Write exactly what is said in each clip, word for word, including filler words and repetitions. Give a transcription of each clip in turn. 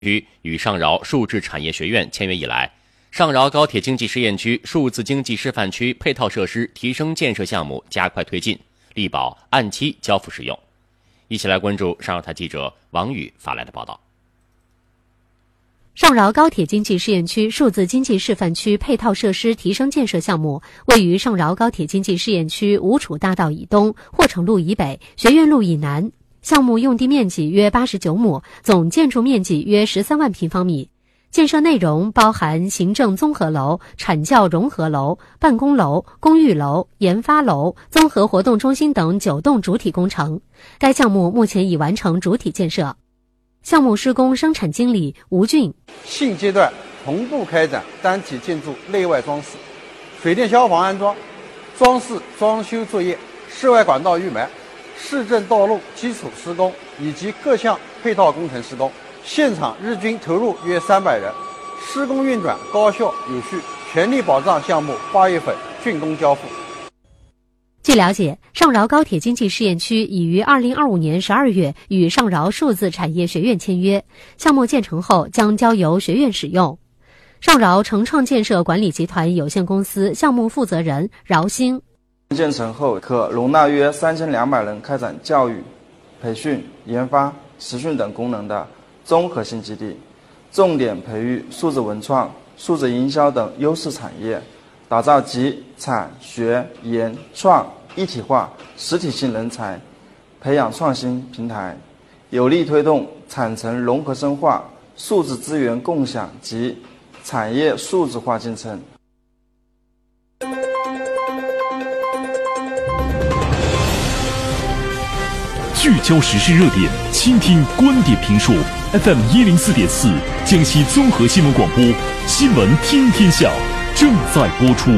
区与上饶数智产业学院签约以来，上饶高铁经济试验区数字经济示范区配套设施提升建设项目加快推进，力保按期交付使用。一起来关注上饶台记者王宇发来的报道。 上饶高铁经济试验区数字经济示范区配套设施提升建设项目位于上饶高铁经济试验区吴楚大道以东、霍城路以北、学院路以南。项目用地面积约八十九亩，总建筑面积约十三万平方米。建设内容包含行政综合楼、产教融合楼、办公楼、公寓楼、研发楼、综合活动中心等九栋主体工程。该项目目前已完成主体建设。项目施工生产经理吴俊： 现阶段同步开展单体建筑内外装饰、水电消防安装、装饰装修作业、室外管道预埋、市政道路基础施工以及各项配套工程施工，现场日均投入约三百人，施工运转高效有序，全力保障项目八月份竣工交付。 据了解，上饶高铁经济试验区已于二零二五年十二月与上饶数字产业学院签约，项目建成后将交由学院使用。上饶成创建设管理集团有限公司项目负责人饶兴： 建成后可容纳约三千两百人开展教育、培训、研发、实训等功能的综合性基地，重点培育数字文创、数字营销等优势产业，打造集产学研创一体化实体性人才培养创新平台，有力推动产城融合深化、数字资源共享及产业数字化进程。 聚焦时事热点，倾听观点评述。F M 一零四点四，江西综合新闻广播，新闻听天下正在播出。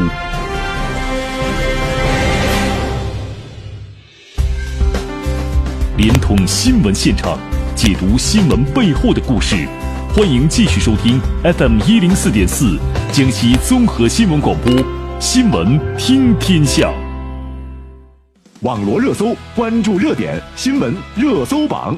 连通新闻现场，解读新闻背后的故事。欢迎继续收听 F M 一零四点四，江西综合新闻广播，新闻听天下。 网罗热搜，关注热点，新闻热搜榜。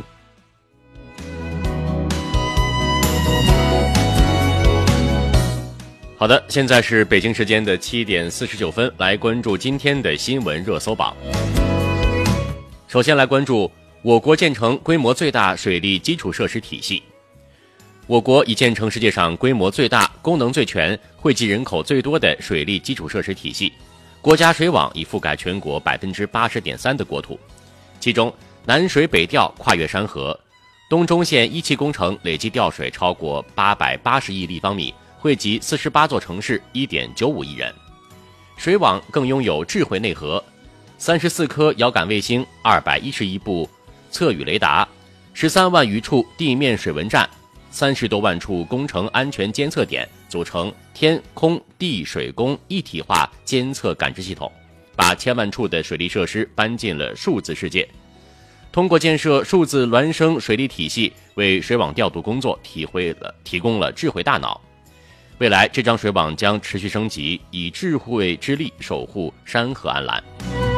好的，现在是北京时间的七点四十九分，来关注今天的新闻热搜榜。首先来关注我国建成规模最大水利基础设施体系。我国已建成世界上规模最大、功能最全、惠及人口最多的水利基础设施体系。国家水网已覆盖全国 百分之八十点三 的国土，其中南水北调跨越山河，东中线一期工程累计调水超过八百八十亿立方米，惠及四十八座城市 一点九五亿人。水网更拥有智慧内核，三十四颗遥感卫星，二百一十一部测雨雷达，十三万余处地面水文站，三十多万处工程安全监测点，组成天空地水工一体化监测感知系统，把千万处的水利设施搬进了数字世界。通过建设数字孪生水利体系，为水网调度工作提会了提供了智慧大脑。未来这张水网将持续升级，以智慧之力守护山河安澜。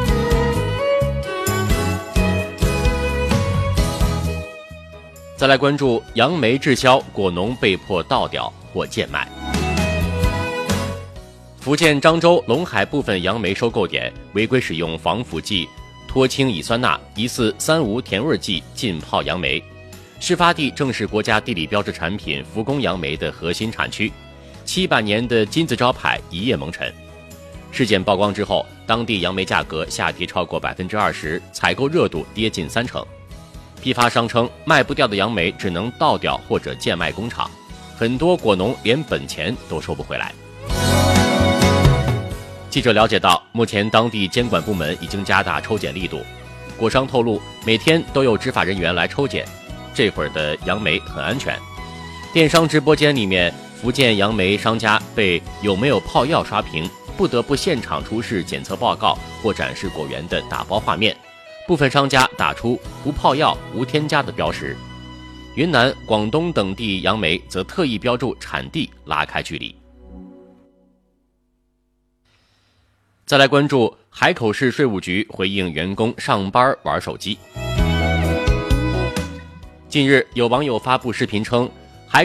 再来关注杨梅滞销，果农被迫倒掉或贱卖。福建漳州龙海部分杨梅收购点违规使用防腐剂脱氢乙酸钠，疑似三无甜味剂浸泡杨梅。事发地正是国家地理标志产品福宫杨梅的核心产区，七百年的金字招牌一夜蒙尘。事件曝光之后，当地杨梅价格下跌超过 百分之二十， 采购热度跌近三成。批发商称，卖不掉的杨梅只能倒掉或者贱卖工厂，很多果农连本钱都收不回来。记者了解到，目前当地监管部门已经加大抽检力度，果商透露，每天都有执法人员来抽检，这会儿的杨梅很安全。电商直播间里面，福建杨梅商家被有没有泡药刷屏，不得不现场出示检测报告或展示果园的打包画面。部分商家打出不泡药、无添加的标识，云南、广东等地杨梅则特意标注产地，拉开距离。再来关注海口市税务局回应员工上班玩手机。近日，有网友发布视频称，